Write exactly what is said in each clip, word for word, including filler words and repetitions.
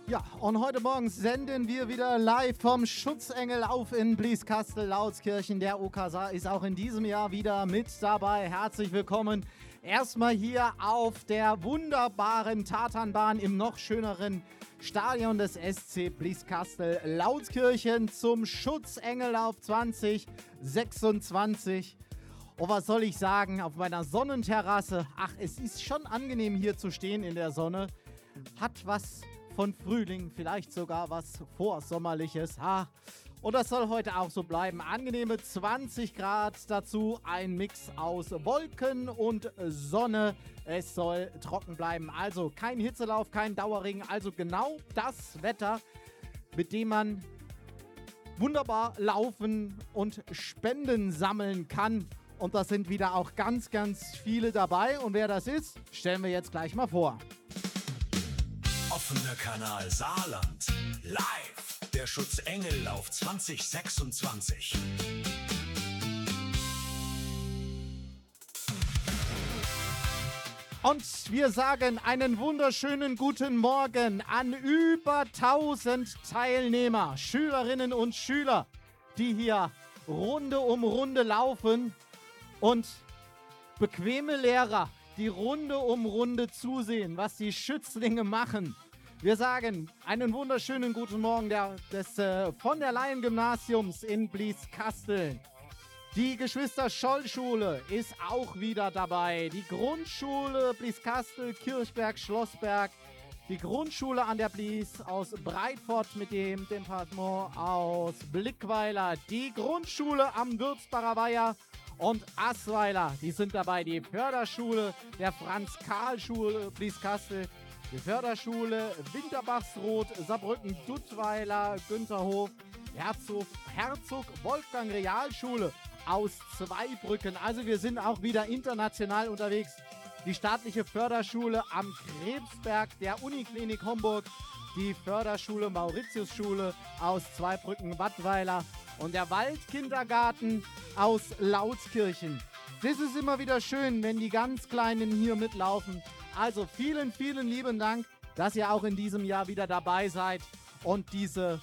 Ja, und heute Morgen senden wir wieder live vom Schutzengellauf in Blieskastel-Lautskirchen. Der O K S A ist auch in diesem Jahr wieder mit dabei. Herzlich willkommen. Erstmal hier auf der wunderbaren Tatanbahn im noch schöneren Stadion des S C Blieskastel-Lautskirchen zum Schutzengellauf zwanzig sechsundzwanzig. Und was soll ich sagen, auf meiner Sonnenterrasse, ach, es ist schon angenehm hier zu stehen in der Sonne, hat was von Frühling, vielleicht sogar was Vorsommerliches. Ha. Und das soll heute auch so bleiben. Angenehme zwanzig Grad, dazu ein Mix aus Wolken und Sonne. Es soll trocken bleiben, also kein Hitzelauf, kein Dauerregen, also genau das Wetter, mit dem man wunderbar laufen und Spenden sammeln kann. Und da sind wieder auch ganz, ganz viele dabei. Und wer das ist, stellen wir jetzt gleich mal vor. Offener Kanal Saarland. Live. Der Schutzengellauf zwanzig sechsundzwanzig. Und wir sagen einen wunderschönen guten Morgen an über tausend Teilnehmer, Schülerinnen und Schüler, die hier Runde um Runde laufen und bequeme Lehrer, die Runde um Runde zusehen, was die Schützlinge machen. Wir sagen einen wunderschönen guten Morgen der, des äh, von der Leyen-Gymnasiums in Blieskastel. Die Geschwister-Scholl-Schule ist auch wieder dabei. Die Grundschule Blieskastel, Kirchberg, Schlossberg. Die Grundschule an der Blies aus Breitfort mit dem Departement aus Blickweiler. Die Grundschule am Würzbacher Weiher und Assweiler, die sind dabei. Die Förderschule der Franz-Karl-Schule Blieskastel, die Förderschule Winterbachsroth, Saarbrücken, Duttweiler, Güntherhof, Herzog, Herzog Wolfgang Realschule aus Zweibrücken. Also wir sind auch wieder international unterwegs. Die staatliche Förderschule am Krebsberg der Uniklinik Homburg, die Förderschule Mauritiusschule aus Zweibrücken-Wattweiler und der Waldkindergarten aus Lautskirchen. Das ist immer wieder schön, wenn die ganz Kleinen hier mitlaufen. Also vielen, vielen lieben Dank, dass ihr auch in diesem Jahr wieder dabei seid und diese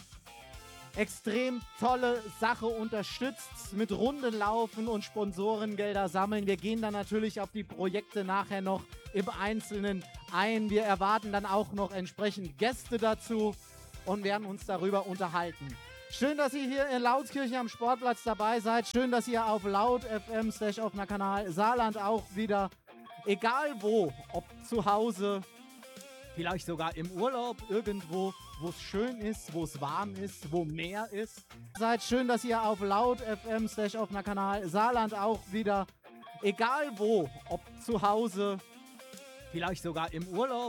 extrem tolle Sache unterstützt mit Rundenlaufen und Sponsorengelder sammeln. Wir gehen dann natürlich auf die Projekte nachher noch im Einzelnen ein. Wir erwarten dann auch noch entsprechend Gäste dazu und werden uns darüber unterhalten. Schön, dass ihr hier in Lautskirchen am Sportplatz dabei seid. Schön, dass ihr auf Laut F M slash offener Kanal Saarland auch wieder, egal wo, ob zu Hause, vielleicht sogar im Urlaub, irgendwo, wo es schön ist, wo es warm ist, wo Meer ist. Seid schön, dass ihr auf Laut F M slash offener Kanal Saarland auch wieder, egal wo, ob zu Hause, vielleicht sogar im Urlaub,